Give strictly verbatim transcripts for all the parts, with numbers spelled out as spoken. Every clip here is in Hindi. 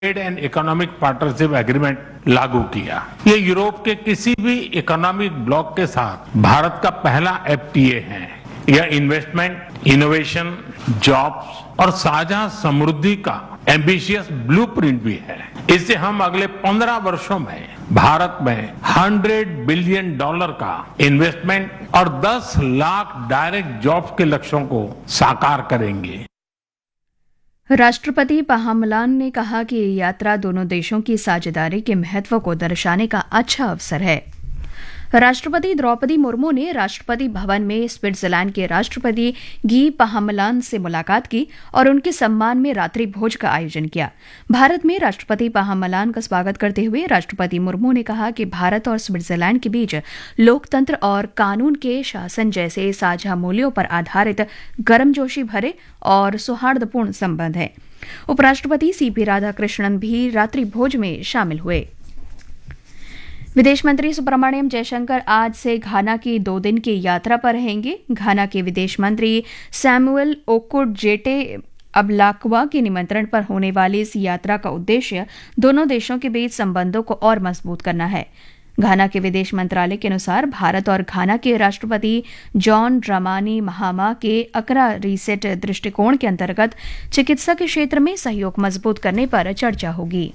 Trade and economic partnership agreement लागू किया। ये यूरोप के किसी भी इकोनॉमिक ब्लॉक के साथ भारत का पहला एफटीए है। यह इन्वेस्टमेंट, इनोवेशन, जॉब्स और साझा समृद्धि का एम्बिशियस ब्लूप्रिंट भी है। इससे हम अगले पंद्रह वर्षों में भारत में सौ बिलियन डॉलर का इन्वेस्टमेंट और दस लाख डायरेक्ट जॉब्स के लक्ष्यों को साकार करेंगे। राष्ट्रपति पाहामलान ने कहा कि ये यात्रा दोनों देशों की साझेदारी के महत्व को दर्शाने का अच्छा अवसर है। राष्ट्रपति द्रौपदी मुर्मू ने राष्ट्रपति भवन में स्विट्जरलैंड के राष्ट्रपति गी पाहामलान से मुलाकात की और उनके सम्मान में रात्रि भोज का आयोजन किया। भारत में राष्ट्रपति पाहामलान का स्वागत करते हुए राष्ट्रपति मुर्मू ने कहा कि भारत और स्विट्जरलैंड के बीच लोकतंत्र और कानून के शासन जैसे साझा मूल्यों पर आधारित गर्मजोशी भरे और सौहार्दपूर्ण संबंध है। उपराष्ट्रपति सीपी राधाकृष्णन भी रात्रि भोज में शामिल हुए। विदेश मंत्री सुब्रमण्यम जयशंकर आज से घाना की दो दिन की यात्रा पर रहेंगे। घाना के विदेश मंत्री सैमुअल ओकोजेटे अबलाकवा के निमंत्रण पर होने वाली इस यात्रा का उद्देश्य दोनों देशों के बीच संबंधों को और मजबूत करना है। घाना के विदेश मंत्रालय के अनुसार भारत और घाना के राष्ट्रपति जॉन ड्रामानी महामा के अकरा रीसेट दृष्टिकोण के अंतर्गत चिकित्सा के क्षेत्र में सहयोग मजबूत करने पर चर्चा होगी।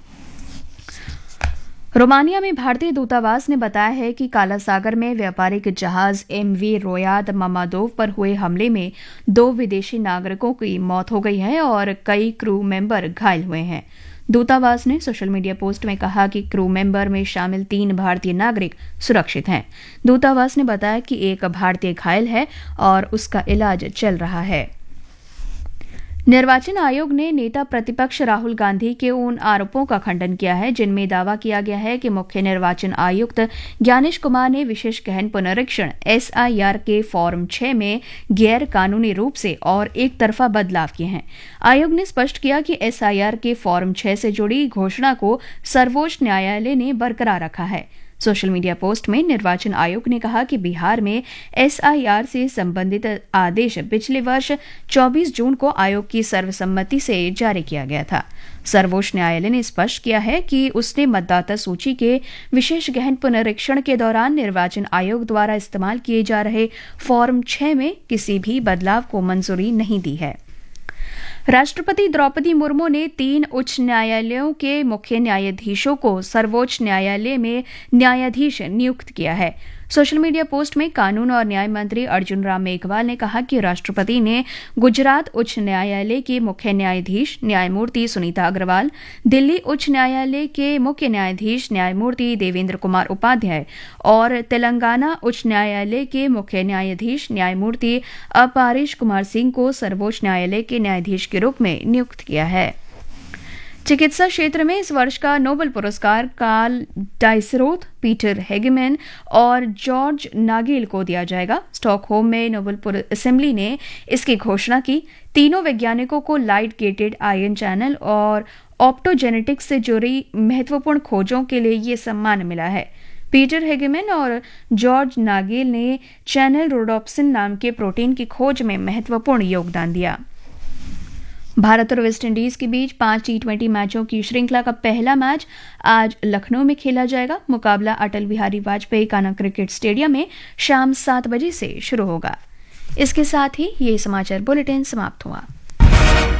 रोमानिया में भारतीय दूतावास ने बताया है कि काला सागर में व्यापारिक जहाज एमवी रोयाद ममादोव पर हुए हमले में दो विदेशी नागरिकों की मौत हो गई है और कई क्रू मेंबर घायल हुए हैं। दूतावास ने सोशल मीडिया पोस्ट में कहा कि क्रू मेंबर में शामिल तीन भारतीय नागरिक सुरक्षित हैं। दूतावास ने बताया कि एक भारतीय घायल है और उसका इलाज चल रहा है। निर्वाचन आयोग ने नेता प्रतिपक्ष राहुल गांधी के उन आरोपों का खंडन किया है जिनमें दावा किया गया है कि मुख्य निर्वाचन आयुक्त ज्ञानेश कुमार ने विशेष गहन पुनरीक्षण एसआईआर के फॉर्म छह में गैर कानूनी रूप से और एक तरफा बदलाव किए हैं। आयोग ने स्पष्ट किया कि एसआईआर के फॉर्म छह से जुड़ी घोषणा को सर्वोच्च न्यायालय ने बरकरार रखा है। सोशल मीडिया पोस्ट में निर्वाचन आयोग ने कहा कि बिहार में एसआईआर से संबंधित आदेश पिछले वर्ष चौबीस जून को आयोग की सर्वसम्मति से जारी किया गया था। सर्वोच्च न्यायालय ने स्पष्ट किया है कि उसने मतदाता सूची के विशेष गहन पुनरीक्षण के दौरान निर्वाचन आयोग द्वारा इस्तेमाल किए जा रहे फॉर्म छह में किसी भी बदलाव को मंजूरी नहीं दी है। राष्ट्रपति द्रौपदी मुर्मू ने तीन उच्च न्यायालयों के मुख्य न्यायाधीशों को सर्वोच्च न्यायालय में न्यायाधीश नियुक्त किया है। सोशल मीडिया पोस्ट में कानून और न्याय मंत्री अर्जुन राम मेघवाल ने कहा कि राष्ट्रपति ने गुजरात उच्च न्यायालय के मुख्य न्यायाधीश न्यायमूर्ति सुनीता अग्रवाल, दिल्ली उच्च न्यायालय के मुख्य न्यायाधीश न्यायमूर्ति देवेंद्र कुमार उपाध्याय और तेलंगाना उच्च न्यायालय के मुख्य न्यायाधीश न्यायमूर्ति अपारिश कुमार सिंह को सर्वोच्च न्यायालय के न्यायाधीश के रूप में नियुक्त किया है। चिकित्सा क्षेत्र में इस वर्ष का नोबेल पुरस्कार कार्ल डाइसरोथ, पीटर हेगेमैन और जॉर्ज नागेल को दिया जाएगा। स्टॉकहोम में नोबेल असेंबली ने इसकी घोषणा की। तीनों वैज्ञानिकों को लाइट गेटेड आयन चैनल और ऑप्टोजेनेटिक्स से जुड़ी महत्वपूर्ण खोजों के लिए ये सम्मान मिला है। पीटर हेगेमैन और जॉर्ज नागेल ने चैनल रोडोप्सिन नाम के प्रोटीन की खोज में महत्वपूर्ण योगदान दिया। भारत और वेस्टइंडीज के बीच पांच टी ट्वेंटी मैचों की श्रृंखला का पहला मैच आज लखनऊ में खेला जाएगा। मुकाबला अटल बिहारी वाजपेयी काना क्रिकेट स्टेडियम में शाम सात बजे से शुरू होगा। इसके साथ ही ये समाचार बुलेटिन समाप्त हुआ।